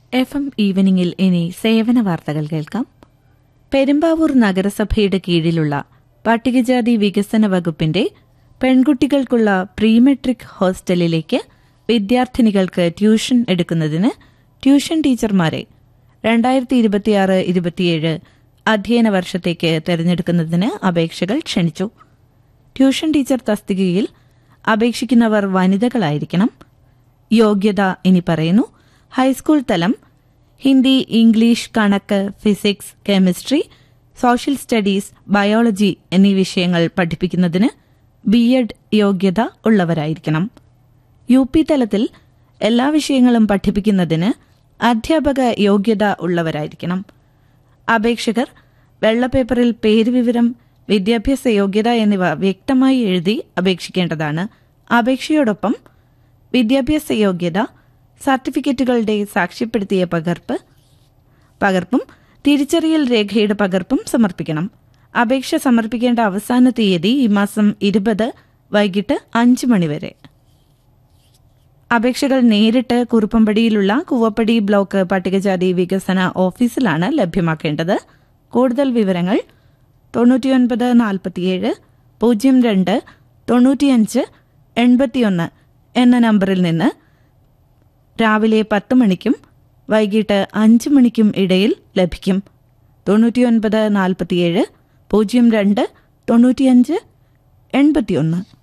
FM ഈവനിങ്ങിൽ ഇനി സേവന വാർത്തകൾ കേൾക്കാം. പെരുമ്പാവൂർ നഗരസഭയുടെ കീഴിലുള്ള പട്ടികജാതി വികസന വകുപ്പിന്റെ പെൺകുട്ടികൾക്കുള്ള പ്രീമെട്രിക് ഹോസ്റ്റലിലേക്ക് വിദ്യാർത്ഥിനികൾക്ക് ട്യൂഷൻ എടുക്കുന്നതിന് ട്യൂഷൻ ടീച്ചർമാരെ 2026-27 അധ്യയന വർഷത്തേക്ക് തെരഞ്ഞെടുക്കുന്നതിന് അപേക്ഷകൾ ക്ഷണിച്ചു. ട്യൂഷൻ ടീച്ചർ തസ്തികയിൽ അപേക്ഷിക്കുന്നവർ വനിതകളായിരിക്കണം. യോഗ്യത ഇനി പറയുന്നു. ഹൈസ്കൂൾ തലം ഹിന്ദി, ഇംഗ്ലീഷ്, കണക്ക്, physics, chemistry, social studies, biology എന്നീ വിഷയങ്ങൾ പഠിപ്പിക്കുന്നതിന് BEd യോഗ്യത ഉള്ളവരായിരിക്കണം. UP തലത്തിൽ എല്ലാ വിഷയങ്ങളും പഠിപ്പിക്കുന്നതിന് അധ്യാപക യോഗ്യത ഉള്ളവരായിരിക്കണം. അപേക്ഷകർ വെള്ളപ്പേപ്പറിൽ പേരുവിവരം, വിദ്യാഭ്യാസ യോഗ്യത എന്നിവ വ്യക്തമായി എഴുതി അപേക്ഷിക്കേണ്ടതാണ്. അപേക്ഷയോടൊപ്പം വിദ്യാഭ്യാസ യോഗ്യത, സർട്ടിഫിക്കറ്റുകളുടെ സാക്ഷ്യപ്പെടുത്തിയ പകർപ്പും തിരിച്ചറിയൽ രേഖയുടെ പകർപ്പും സമർപ്പിക്കണം. അപേക്ഷ സമർപ്പിക്കേണ്ട അവസാന തീയതി ഈ മാസം 20 വൈകിട്ട് 5 മണിവരെ. അപേക്ഷകൾ നേരിട്ട് കുറുപ്പമ്പടിയിലുള്ള കൂവപ്പടി ബ്ലോക്ക് പട്ടികജാതി വികസന ഓഫീസിലാണ് ലഭ്യമാക്കേണ്ടത്. കൂടുതൽ വിവരങ്ങൾ 9947 02 95 81 എന്ന നമ്പറിൽ നിന്ന് രാവിലെ 10 മണിക്കും വൈകിട്ട് 5 മണിക്കും ഇടയിൽ ലഭിക്കും. 9947 02 95 81.